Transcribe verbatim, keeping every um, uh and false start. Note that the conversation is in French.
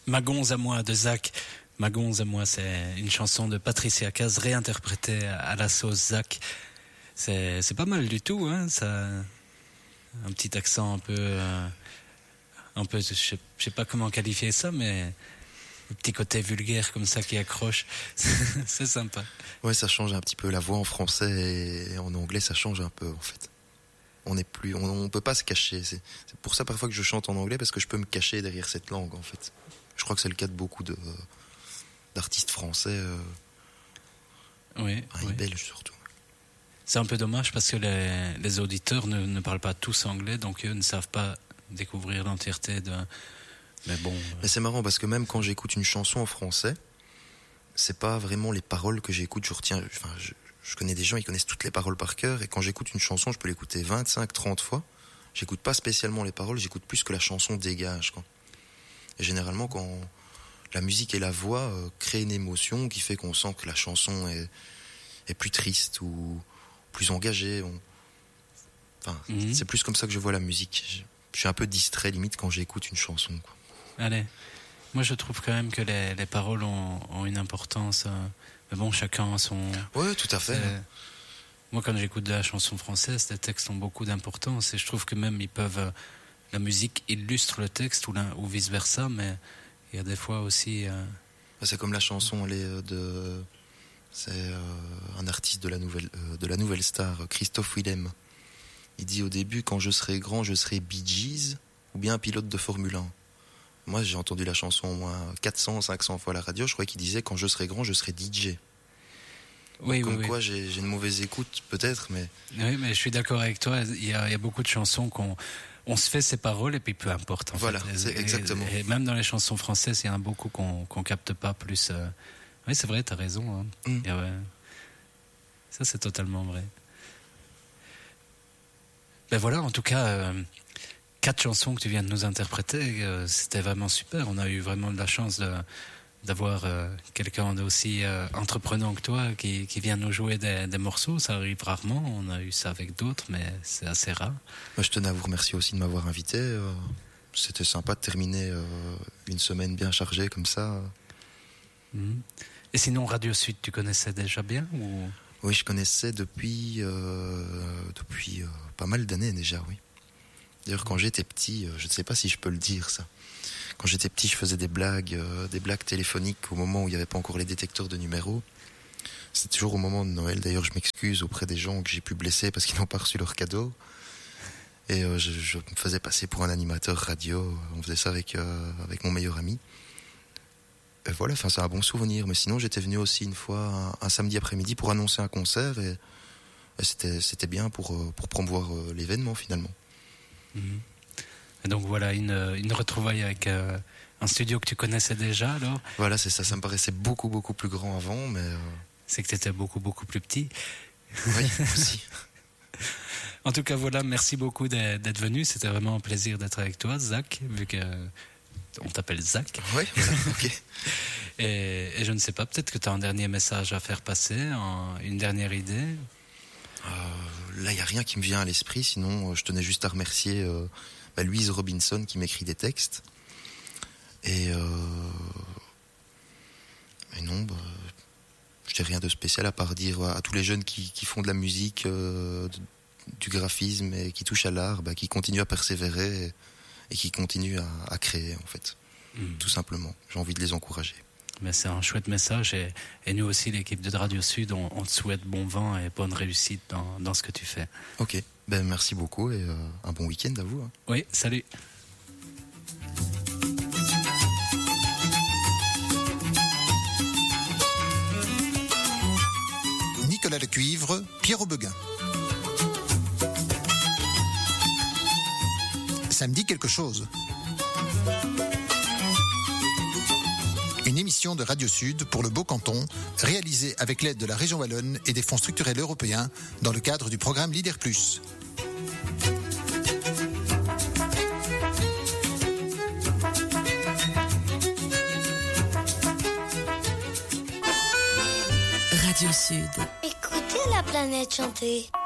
Ma gonze à moi de Zach. Ma gonze à moi, c'est une chanson de Patricia Cass réinterprétée à la sauce Zach. C'est, c'est pas mal du tout, hein. Ça, un petit accent un peu, euh, un peu, je sais, je sais pas comment qualifier ça, mais le petit côté vulgaire comme ça qui accroche, c'est sympa. Ouais, ça change un petit peu la voix en français et en anglais, ça change un peu en fait. On est plus, on, on peut pas se cacher. C'est, c'est pour ça parfois que je chante en anglais parce que je peux me cacher derrière cette langue en fait. Je crois que c'est le cas de beaucoup de euh, d'artistes français, euh, oui, enfin, oui. et belges surtout. C'est un peu dommage parce que les, les auditeurs ne, ne parlent pas tous anglais, donc eux ne savent pas découvrir l'entièreté de. Mais bon. Mais c'est marrant parce que même quand j'écoute une chanson en français, c'est pas vraiment les paroles que j'écoute. Je retiens. Enfin, je, je connais des gens, ils connaissent toutes les paroles par cœur, et quand j'écoute une chanson, je peux l'écouter vingt-cinq, trente fois. J'écoute pas spécialement les paroles, j'écoute plus que la chanson dégage, quoi. Et généralement, quand la musique et la voix euh, créent une émotion qui fait qu'on sent que la chanson est, est plus triste ou plus engagée. On... Enfin, mm-hmm. C'est plus comme ça que je vois la musique. Je, je suis un peu distrait limite quand j'écoute une chanson, quoi. Allez, moi je trouve quand même que les, les paroles ont, ont une importance. Euh, mais bon, chacun a son. Ouais, tout à fait. Hein. Moi, quand j'écoute de la chanson française, les textes ont beaucoup d'importance et je trouve que même ils peuvent. Euh, la musique illustre le texte ou, ou vice versa, mais il y a des fois aussi. Euh... C'est comme la chanson, elle est de. C'est euh, un artiste de la nouvelle euh, de la nouvelle star, Christophe Willem. Il dit au début, quand je serai grand, je serai Bee Gees ou bien un pilote de Formule un. Moi, j'ai entendu la chanson au moins quatre cents, cinq cents fois à la radio. Je croyais qu'il disait, quand je serai grand, je serai D J. Oui, Comme oui, quoi, oui. J'ai, j'ai une mauvaise écoute, peut-être, mais. Oui, mais je suis d'accord avec toi. Il y a, il y a beaucoup de chansons qu'on on se fait ses paroles et puis peu importe. En voilà, fait. c'est et, exactement. Et, et même dans les chansons françaises, il y en a beaucoup qu'on qu'on capte pas plus. Euh... Oui, c'est vrai, t'as raison. Hein. Mm. Et ouais. Ça, c'est totalement vrai. Ben voilà, en tout cas, euh, quatre chansons que tu viens de nous interpréter, euh, c'était vraiment super. On a eu vraiment de la chance de, d'avoir euh, quelqu'un d'aussi euh, entreprenant que toi qui, qui vient nous jouer des, des morceaux. Ça arrive rarement. On a eu ça avec d'autres, mais c'est assez rare. Moi, je tenais à vous remercier aussi de m'avoir invité. Euh, c'était sympa de terminer euh, une semaine bien chargée comme ça. Mmh. Et sinon, Radio Sud, tu connaissais déjà bien ou... Oui, je connaissais depuis euh, depuis euh, pas mal d'années déjà, oui. D'ailleurs, quand j'étais petit, euh, je ne sais pas si je peux le dire ça. Quand j'étais petit, je faisais des blagues, euh, des blagues téléphoniques au moment où il n'y avait pas encore les détecteurs de numéros. C'était toujours au moment de Noël. D'ailleurs, je m'excuse auprès des gens que j'ai pu blesser parce qu'ils n'ont pas reçu leur cadeau. Et euh, je, je me faisais passer pour un animateur radio. On faisait ça avec euh, avec mon meilleur ami. Et voilà, enfin c'est un bon souvenir. Mais sinon, j'étais venu aussi une fois un, un samedi après-midi pour annoncer un concert et, et c'était c'était bien pour pour promouvoir euh, l'événement finalement. Mmh. Et donc voilà une une retrouvaille avec euh, un studio que tu connaissais déjà alors. Voilà, c'est ça. Ça me paraissait beaucoup beaucoup plus grand avant, mais euh... c'est que tu étais beaucoup beaucoup plus petit. Oui, aussi. En tout cas, voilà, merci beaucoup d'être venu. C'était vraiment un plaisir d'être avec toi, Zach, vu que on t'appelle Zach. Oui, voilà, ok. et, et je ne sais pas, peut-être que tu as un dernier message à faire passer, un, une dernière idée. Euh, là, il n'y a rien qui me vient à l'esprit, sinon euh, je tenais juste à remercier euh, bah, Louise Robinson qui m'écrit des textes. Et, euh, et non, bah, je n'ai rien de spécial à part dire à, à tous les jeunes qui, qui font de la musique, euh, de, du graphisme et qui touchent à l'art, bah, qui continuent à persévérer. Et, et qui continuent à, à créer en fait, mmh. tout simplement. J'ai envie de les encourager. Mais c'est un chouette message et, et nous aussi l'équipe de Radio Sud, on, on te souhaite bon vent et bonne réussite dans, dans ce que tu fais. Ok, ben merci beaucoup et euh, un bon week-end à vous. Hein. Oui, salut. Nicolas Lecuivre, Pierre Aubeguin. Ça me dit quelque chose. Une émission de Radio Sud pour le Beau Canton, réalisée avec l'aide de la région Wallonne et des fonds structurels européens dans le cadre du programme Leader Plus. Radio Sud. Écoutez la planète chanter.